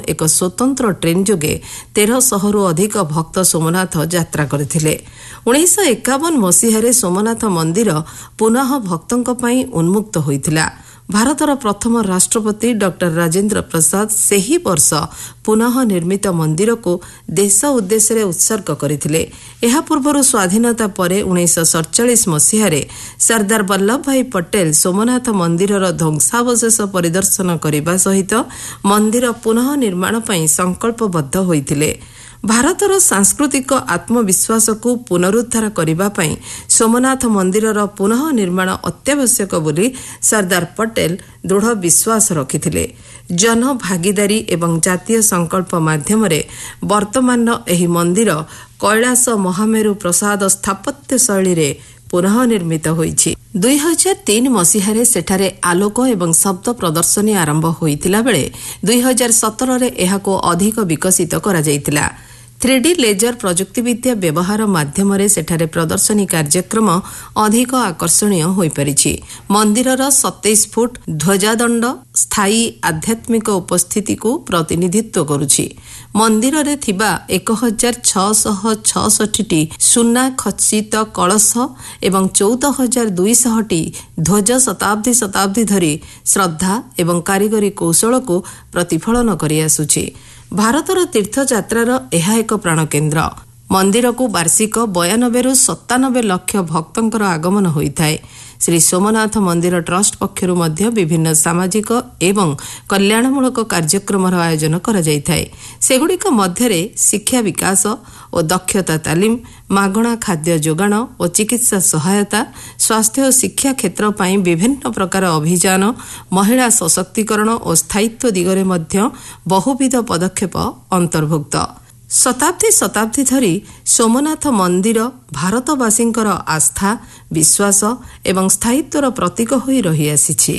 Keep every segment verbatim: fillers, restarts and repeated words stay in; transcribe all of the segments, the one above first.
ଏକ ସ୍ୱତନ୍ତ୍ର ଟ୍ରେନ୍ ଯୋଗେ ତେରଶହରୁ ଅଧିକ ଭକ୍ତ ସୋମନାଥ ଯାତ୍ରା କରିଥିଲେ। ଉଣେଇଶହ ଏକାବନ ମସିହାରେ ସୋମନାଥ ମନ୍ଦିର ପୁନଃ ଭକ୍ତଙ୍କ ପାଇଁ ଉନ୍ମୁକ୍ତ ହୋଇଥିଲା। ଭାରତର ପ୍ରଥମ ରାଷ୍ଟ୍ରପତି ଡକ୍ଟର ରାଜେନ୍ଦ୍ର ପ୍ରସାଦ ସେହି ବର୍ଷ ପୁନଃ ନିର୍ମିତ ମନ୍ଦିରକୁ ଦେଶ ଉଦ୍ଦେଶ୍ୟରେ ଉତ୍ସର୍ଗ କରିଥିଲେ। ଏହା ପୂର୍ବରୁ ସ୍ୱାଧୀନତା ପରେ ଉଣେଇଶହ ସତଚାଳିଶ ମସିହାରେ ସର୍ଦ୍ଦାର ବଲ୍ଲଭ ଭାଇ ପଟେଲ ସୋମନାଥ ମନ୍ଦିରର ଧ୍ୱଂସାବଶେଷ ପରିଦର୍ଶନ କରିବା ସହିତ ମନ୍ଦିର ପୁନଃ ନିର୍ମାଣ ପାଇଁ ସଂକଳ୍ପବଦ୍ଧ ହୋଇଥିଲେ। ଭାରତର ସାଂସ୍କୃତିକ ଆତ୍ମବିଶ୍ୱାସକୁ ପୁନରୁଦ୍ଧାର କରିବା ପାଇଁ ସୋମନାଥ ମନ୍ଦିରର ପୁନଃ ନିର୍ମାଣ ଅତ୍ୟାବଶ୍ୟକ ବୋଲି ସର୍ଦ୍ଦାର ପଟେଲ ଦୃଢ଼ ବିଶ୍ୱାସ ରଖିଥିଲେ। ଜନଭାଗିଦାରୀ ଏବଂ ଜାତୀୟ ସଂକଳ୍ପ ମାଧ୍ୟମରେ ବର୍ତ୍ତମାନର ଏହି ମନ୍ଦିର କୈଳାସ ମହାମେରୁ ପ୍ରସାଦ ସ୍ଥାପତ୍ୟ ଶୈଳୀରେ ପୁନଃ ନିର୍ମିତ ହୋଇଛି। ଦୁଇ ହଜାର ତିନି ମସିହାରେ ସେଠାରେ ଆଲୋକ ଏବଂ ଶବ୍ଦ ପ୍ରଦର୍ଶନୀ ଆରମ୍ଭ ହୋଇଥିଲା ବେଳେ ଦୁଇ ହଜାର ସତରରେ ଏହାକୁ ଅଧିକ ବିକଶିତ କରାଯାଇଥିଲା। ଥ୍ରୀ ଡି ଲେଜର ପ୍ରଯୁକ୍ତିବିଦ୍ୟା ବ୍ୟବହାର ମାଧ୍ୟମରେ ସେଠାରେ ପ୍ରଦର୍ଶନୀ କାର୍ଯ୍ୟକ୍ରମ ଅଧିକ ଆକର୍ଷଣୀୟ ହୋଇପାରିଛି। ମନ୍ଦିରର ସତେଇଶ ଫୁଟ ଧ୍ୱଜାଦଣ୍ଡ ସ୍ଥାୟୀ ଆଧ୍ୟାତ୍ମିକ ଉପସ୍ଥିତିକୁ ପ୍ରତିନିଧିତ୍ୱ କରୁଛି। ମନ୍ଦିରରେ ଥିବା ଏକ ହଜାର ଛଅଶହ ଛଅଷଠିଟି ସୁନା ଖଚିତ କଳସ ଏବଂ ଚଉଦ ହଜାର ଦୁଇଶହଟି ଧ୍ୱଜ ଶତାବ୍ଦୀ ଶତାବ୍ଦୀ ଧରି ଶ୍ରଦ୍ଧା ଏବଂ କାରିଗରୀ କୌଶଳକୁ ପ୍ରତିଫଳନ କରିଆସୁଛି। ଭାରତର ତୀର୍ଥଯାତ୍ରାର ଏହା ଏକ ପ୍ରାଣକେନ୍ଦ୍ର। ମନ୍ଦିରକୁ ବାର୍ଷିକ ବୟାନବେରୁ ସତାନବେ ଲକ୍ଷ ଭକ୍ତଙ୍କର ଆଗମନ ହୋଇଥାଏ। ଶ୍ରୀ ସୋମନାଥ ମନ୍ଦିର ଟ୍ରଷ୍ଟ ପକ୍ଷରୁ ମଧ୍ୟ ବିଭିନ୍ନ ସାମାଜିକ ଏବଂ କଲ୍ୟାଣମୂଳକ କାର୍ଯ୍ୟକ୍ରମର ଆୟୋଜନ କରାଯାଇଥାଏ। ସେଗୁଡ଼ିକ ମଧ୍ୟରେ ଶିକ୍ଷା ବିକାଶ ଓ ଦକ୍ଷତା ତାଲିମ, ମାଗଣା ଖାଦ୍ୟ ଯୋଗାଣ ଓ ଚିକିତ୍ସା ସହାୟତା, ସ୍ୱାସ୍ଥ୍ୟ ଓ ଶିକ୍ଷା କ୍ଷେତ୍ର ପାଇଁ ବିଭିନ୍ନ ପ୍ରକାର ଅଭିଯାନ, ମହିଳା ସଶକ୍ତିକରଣ ଓ ସ୍ଥାୟିତ୍ୱ ଦିଗରେ ମଧ୍ୟ ବହୁବିଧ ପଦକ୍ଷେପ ଅନ୍ତର୍ଭୁକ୍ତ। ଶତାବ୍ଦୀ ଶତାବ୍ଦୀ ଧରି ସୋମନାଥ ମନ୍ଦିର ଭାରତବାସୀଙ୍କର ଆସ୍ଥା, ବିଶ୍ୱାସ ଏବଂ ସ୍ଥାୟିତ୍ୱର ପ୍ରତୀକ ହୋଇ ରହିଆସିଛି।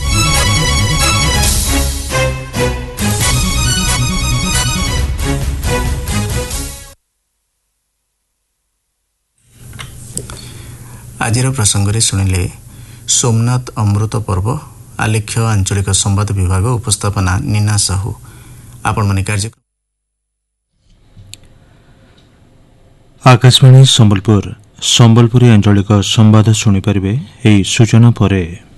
ଆଜିର ପ୍ରସଙ୍ଗରେ ଶୁଣିଲେ ସୋମନାଥ ଅମୃତ ପର୍ବ, ଆଲେଖ୍ୟ ଆଞ୍ଚଳିକ ସମ୍ବାଦ ବିଭାଗ, ଉପସ୍ଥାପନା ନୀନା ସାହୁ। ଆପଣମାନେ କାର୍ଯ୍ୟକ୍ରମ ଆକାଶବାଣୀ ସମ୍ବଲପୁର ସମ୍ବଲପୁରୀ ଆଞ୍ଚଳିକ ସମ୍ବାଦ ଶୁଣିପାରିବେ। ଏହି ସୂଚନା ପରେ